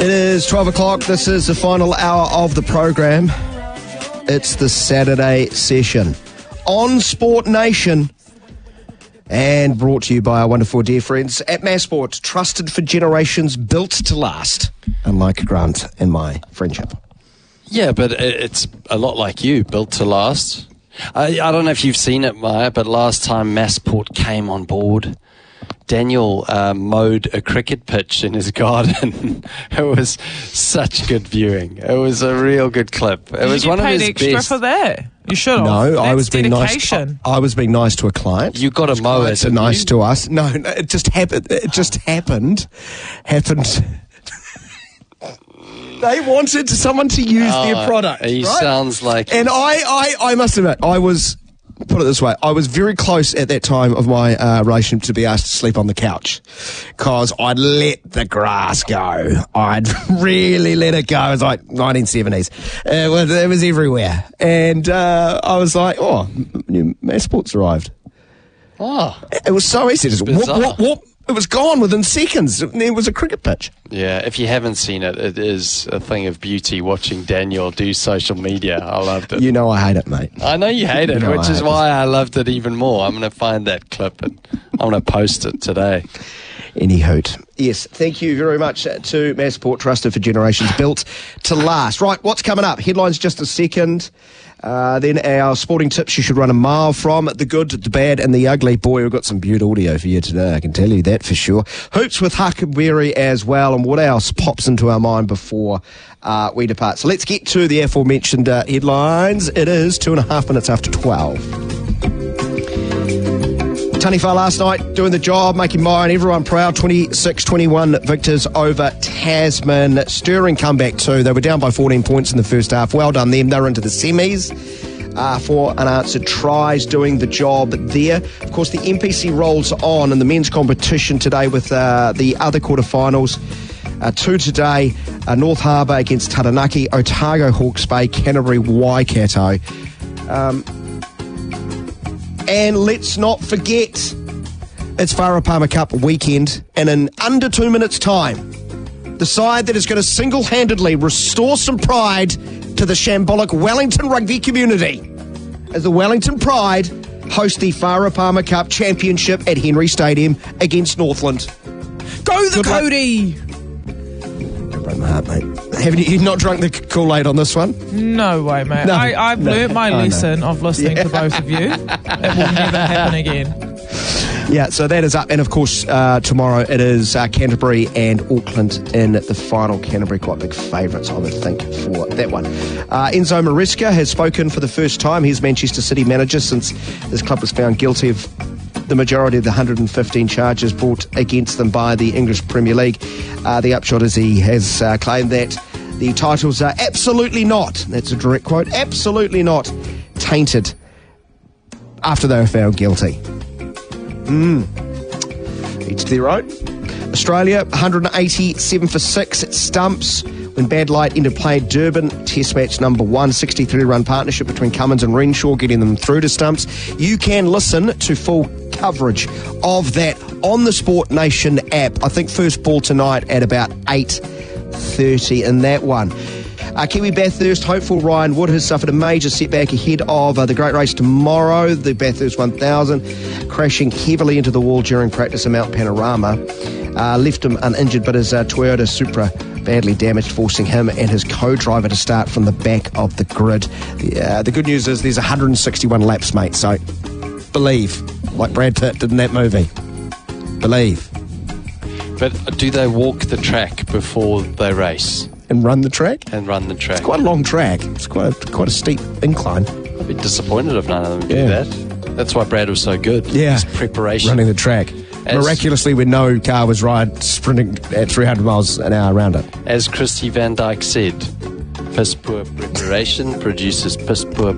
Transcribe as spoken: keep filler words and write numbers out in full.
It is twelve o'clock. This is the final hour of the program. It's the Saturday session on Sport Nation and brought to you by our wonderful dear friends at Massport, trusted for generations, built to last, unlike Grant and my friendship. Yeah, but it's a lot like you, built to last. I, I don't know if you've seen it, Maya, but last time Massport came on board, Daniel uh, mowed a cricket pitch in his garden. It was such good viewing. It was a real good clip. It Did was you one get of paid his extra best. for that? You should have. No, That's I was being nice. dedication. I, I was being nice to a client. You got to mow it. Clients are didn't nice you? to us. No, no, it just happened. It just happened. Happened. They wanted someone to use Oh, their product. He right? sounds like. And I, I, I must admit, I was, put it this way, I was very close at that time of my uh, relationship to be asked to sleep on the couch because I'd let the grass go. I'd really let it go. It was like nineteen seventies. It was, it was everywhere. And uh, I was like, oh, new Massport's arrived. Oh, It was so easy. Just whoop, Bizarre. whoop, whoop. It was gone within seconds. It was a cricket pitch. yeah. If you haven't seen it, it is a thing of beauty watching Daniel do social media. I loved it. You know I hate it, mate. I know you hate it, You know which I is hate why I loved it even more. I'm going to find that clip and I'm going to post it today. Any hoot. Yes, thank you very much to Massport, trusted for generations, built to last. Right, what's coming up? Headlines just a second. Uh, then our sporting tips you should run a mile from. The good, the bad and the ugly. Boy, we've got some beautiful audio for you today, I can tell you that for sure. Hoops with Huckleberry as well. And what else pops into our mind before uh, we depart? So let's get to the aforementioned uh, headlines. It is two and a half minutes after twelve. Taniwha last night doing the job, making mine, everyone proud. twenty-six twenty-one victors over Tasman. Stirring comeback too. They were down by fourteen points in the first half. Well done them. They were into the semis uh, for unanswered tries, doing the job there. Of course, the N P C rolls on in the men's competition today with uh, the other quarterfinals. Uh, two today, uh, North Harbour against Taranaki, Otago Hawke's Bay, Canterbury Waikato. Um... And let's not forget, it's Farah Palmer Cup weekend, and in under two minutes' time, the side that is going to single-handedly restore some pride to the shambolic Wellington rugby community, as the Wellington Pride host the Farah Palmer Cup Championship at Henry Stadium against Northland. Go the Good luck. Cody! Break my heart, mate. Haven't you you've not drunk the Kool-Aid on this one? No way, mate. No, I, I've no, learnt my I know. lesson of listening Yeah. to both of you. It will never happen again. Yeah, so that is up. And, of course, uh, tomorrow it is uh, Canterbury and Auckland in the final. Canterbury quite big favourites, I would think, for that one. Uh, Enzo Maresca has spoken for the first time. He's Manchester City manager since his club was found guilty of the majority of the one hundred fifteen charges brought against them by the English Premier League. Uh, the upshot is he has uh, claimed that the titles are absolutely not, that's a direct quote, absolutely not tainted after they were found guilty. Mm. Each to their own. Australia, one hundred eighty-seven for six at stumps when bad light ended play at Durban. Test match number one, sixty-three run partnership between Cummins and Renshaw, getting them through to stumps. You can listen to full coverage of that on the Sport Nation app. I think first ball tonight at about eight thirty in that one. Uh, Kiwi Bathurst hopeful Ryan Wood has suffered a major setback ahead of uh, the great race tomorrow, the Bathurst one thousand, crashing heavily into the wall during practice at Mount Panorama. Uh, left him uninjured, but his uh, Toyota Supra badly damaged, forcing him and his co-driver to start from the back of the grid. Uh, the good news is there's one hundred sixty-one laps, mate, so believe, like Brad Pitt did in that movie. Believe. But do they walk the track before they race And run the track. and run the track? It's quite a long track. It's quite a, quite a steep incline. I'd be disappointed if none of them do Yeah. that. That's why Brad was so good. Yeah. His preparation. Running the track. As- Miraculously, when no car was right, sprinting at three hundred miles an hour around it. As Christy Van Dyke said, piss poor preparation produces piss poor